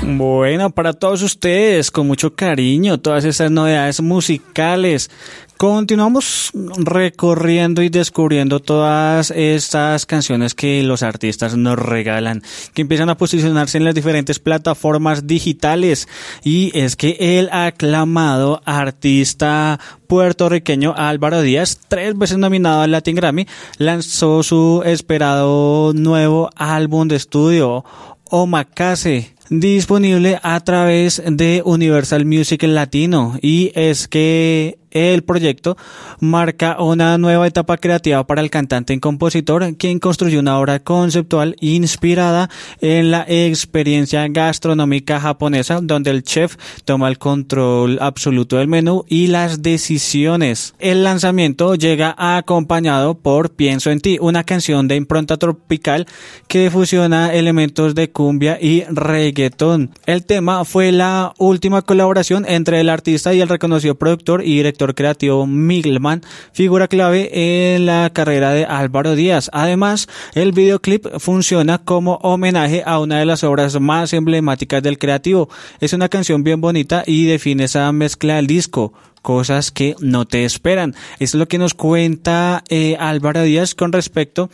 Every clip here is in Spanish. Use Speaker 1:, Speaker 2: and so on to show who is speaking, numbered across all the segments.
Speaker 1: Bueno, para todos ustedes, con mucho cariño, todas estas novedades musicales. Continuamos recorriendo y descubriendo todas estas canciones que los artistas nos regalan, que empiezan a posicionarse en las diferentes plataformas digitales. Y es que el aclamado artista puertorriqueño Álvaro Díaz, 3 veces nominado al Latin Grammy, lanzó su esperado nuevo álbum de estudio, Omakase, disponible a través de Universal Music Latino. Y es que el proyecto marca una nueva etapa creativa para el cantante y compositor, quien construyó una obra conceptual inspirada en la experiencia gastronómica japonesa, donde el chef toma el control absoluto del menú y las decisiones. El lanzamiento llega acompañado por Pienso en ti, una canción de impronta tropical que fusiona elementos de cumbia y reggaetón. El tema fue la última colaboración entre el artista y el reconocido productor y director creativo Miglman, figura clave en la carrera de Álvaro Díaz. Además, el videoclip funciona como homenaje a una de las obras más emblemáticas del creativo. Es una canción bien bonita y define esa mezcla del disco, cosas que no te esperan. Esto es lo que nos cuenta Álvaro Díaz con respecto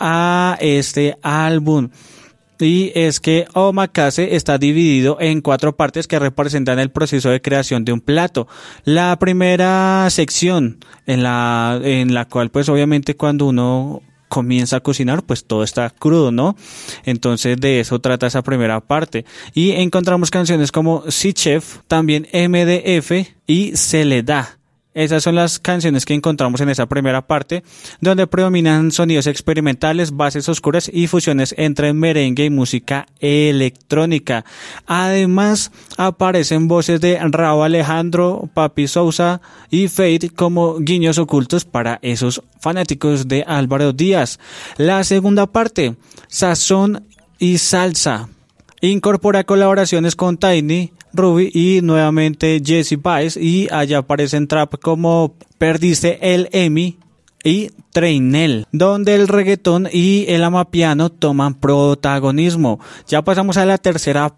Speaker 1: a este álbum. Y es que Omakase está dividido en 4 partes que representan el proceso de creación de un plato. La primera sección en la cual pues obviamente cuando uno comienza a cocinar pues todo está crudo, ¿no? Entonces de eso trata esa primera parte. Y encontramos canciones como Sí Chef, también MDF y Se le da. Esas son las canciones que encontramos en esa primera parte, donde predominan sonidos experimentales, bases oscuras y fusiones entre merengue y música electrónica. Además, aparecen voces de Rauw Alejandro, Papi Sousa y Fade como guiños ocultos para esos fanáticos de Álvaro Díaz. La segunda parte, Sazón y Salsa, incorpora colaboraciones con Tiny, Ruby y nuevamente Jesse Baez, y allá aparecen trap como Perdiste el Emmy y Treinel, donde el reggaetón y el amapiano toman protagonismo. Ya pasamos a la tercera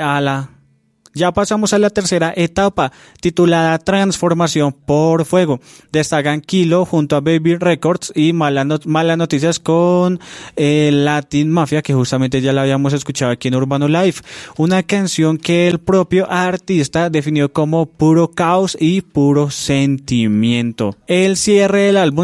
Speaker 1: etapa, titulada Transformación por Fuego. Destacan Kilo junto a Baby Records y Malas Noticias con Latin Mafia, que justamente ya la habíamos escuchado aquí en Urbano Live. Una canción que el propio artista definió como puro caos y puro sentimiento. El cierre del álbum